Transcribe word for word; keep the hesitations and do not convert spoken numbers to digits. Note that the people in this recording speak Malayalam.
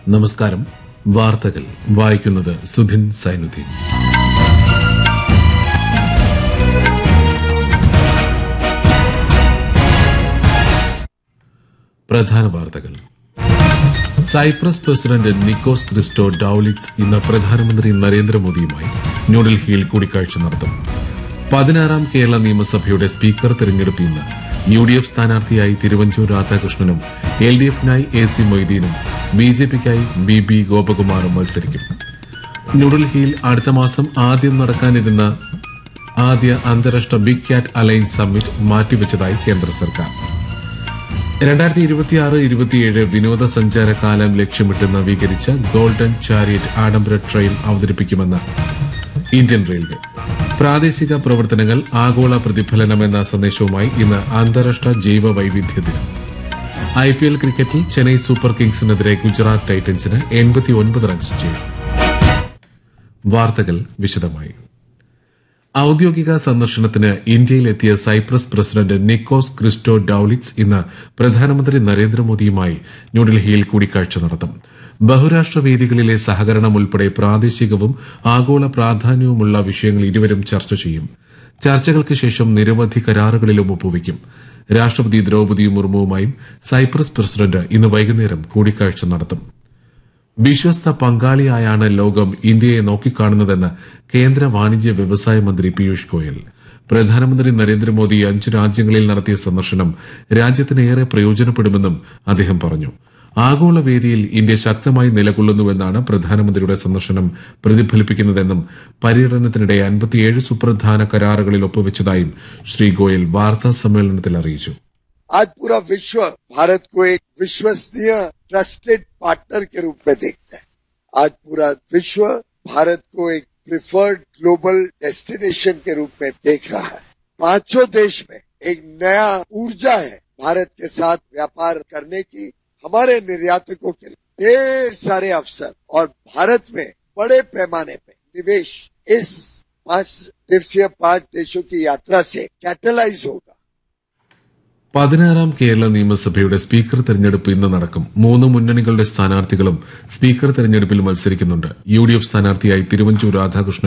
നമസ്കാരം. വാർത്തകൾ വായിക്കുന്നത് സുധിൻ സൈനുദ്ദീൻ. പ്രധാന വാർത്തകൾ. സൈപ്രസ് പ്രസിഡന്റ് നിക്കോസ് ക്രിസ്റ്റോ ഡൌലിറ്റ്സ് ഇന്ന് പ്രധാനമന്ത്രി നരേന്ദ്രമോദിയുമായി ന്യൂഡൽഹിയിൽ കൂടിക്കാഴ്ച നടത്തും. പതിനാറാം കേരള നിയമസഭയുടെ സ്പീക്കർ തെരഞ്ഞെടുപ്പ് ഇന്ന്. യു ഡി എഫ് സ്ഥാനാർത്ഥിയായി Thiruvanchoor രാധാകൃഷ്ണനും L D എഫിനായി A C മൊയ്തീനും B J പിക്കായി B B ഗോപകുമാറും മത്സരിക്കും. ന്യൂഡൽഹിയിൽ അടുത്ത മാസം ആദ്യം നടക്കാനിരുന്ന ആദ്യ അന്താരാഷ്ട്ര ബിഗ് ക്യാറ്റ് അലയൻസ് സമ്മിറ്റ് മാറ്റിവച്ചതായി കേന്ദ്ര സർക്കാർ. രണ്ടായിരത്തി ഇരുപത്തിയാറ് ഇരുപത്തിയേഴ് വിനോദസഞ്ചാര കാലം ലക്ഷ്യമിട്ട് നവീകരിച്ച ഗോൾഡൻ ചാരിയറ്റ് ആഡംബര ട്രെയിൻ അവതരിപ്പിക്കുമെന്ന് ഇന്ത്യൻ റെയിൽവേ. പ്രാദേശിക പ്രവർത്തനങ്ങൾ ആഗോള പ്രതിഫലനം എന്ന സന്ദേശവുമായി ഇന്ന് അന്താരാഷ്ട്ര ജൈവ വൈവിധ്യ ദിനം. ഐ പി എൽ ക്രിക്കറ്റിൽ ചെന്നൈ സൂപ്പർ കിങ്സിനെതിരെ ഗുജറാത്ത് ടൈറ്റൻസിന് എൺപത്തിയൊൻപത് റൺസ് ചെയ്തു. വാർത്തകൾ വിശദമായി. ഔദ്യോഗിക സന്ദർശനത്തിന് ഇന്ത്യയിലെത്തിയ സൈപ്രസ് പ്രസിഡന്റ് നിക്കോസ് ക്രിസ്റ്റോ ഡൌലിറ്റ്സ് ഇന്ന് പ്രധാനമന്ത്രി നരേന്ദ്രമോദിയുമായി ന്യൂഡൽഹിയിൽ കൂടിക്കാഴ്ച നടത്തും. ബഹുരാഷ്ട്ര വേദികളിലെ സഹകരണം ഉൾപ്പെടെ പ്രാദേശികവും ആഗോള പ്രാധാന്യവുമുള്ള വിഷയങ്ങൾ ഇരുവരും ചർച്ച ചെയ്യും. ചർച്ചകൾക്ക് ശേഷം നിരവധി കരാറുകളിലും ഒപ്പുവയ്ക്കും. രാഷ്ട്രപതി ദ്രൌപദി മുർമുവുമായും സൈപ്രസ് പ്രസിഡന്റ് ഇന്ന് വൈകുന്നേരം കൂടിക്കാഴ്ച നടത്തും. വിശ്വസ്ത പങ്കാളിയായാണ് ലോകം ഇന്ത്യയെ നോക്കിക്കാണുന്നതെന്ന് കേന്ദ്ര വാണിജ്യ വ്യവസായ മന്ത്രി പീയൂഷ് ഗോയൽ. പ്രധാനമന്ത്രി നരേന്ദ്രമോദി അഞ്ചു രാജ്യങ്ങളിൽ നടത്തിയ സന്ദർശനം രാജ്യത്തിന് ഏറെ പ്രയോജനപ്പെടുമെന്നും അദ്ദേഹം പറഞ്ഞു. ആഗോള വേദിയിൽ ഇന്ത്യ ശക്തമായി നിലകൊള്ളുന്നുവെന്നാണ് പ്രധാനമന്ത്രിയുടെ സന്ദർശനം പ്രതിഫലിപ്പിക്കുന്നതെന്നും പര്യടനത്തിനിടെ അൻപത്തിയേഴ് സുപ്രധാന കരാറുകളിൽ ഒപ്പുവെച്ചതായും ശ്രീ ഗോയൽ വാർത്താ സമ്മേളനത്തിൽ അറിയിച്ചു. आज पूरा विश्व भारत को एक विश्वसनीय ट्रस्टेड पार्टनर के रूप में देखता है. आज पूरा विश्व भारत को एक प्रिफर्ड ग्लोबल डेस्टिनेशन के रूप में देख रहा है. पांचों देश में एक नया ऊर्जा है भारत के साथ व्यापार करने की. हमारे निर्यातकों के लिए ढेर सारे अवसर और भारत में बड़े पैमाने पे निवेश इस पांच दिवसीय पांच देशों की यात्रा से कैटलाइज होगा. പതിനാറാം കേരള നിയമസഭയുടെ സ്പീക്കർ തെരഞ്ഞെടുപ്പ് ഇന്ന് നടക്കും. മൂന്ന് മുന്നണികളുടെ സ്ഥാനാർത്ഥികളും സ്പീക്കർ തെരഞ്ഞെടുപ്പിൽ മത്സരിക്കുന്നുണ്ട്. യു ഡി എഫ് സ്ഥാനാർത്ഥിയായി തിരുവഞ്ചൂർ രാധാകൃഷ്ണൻ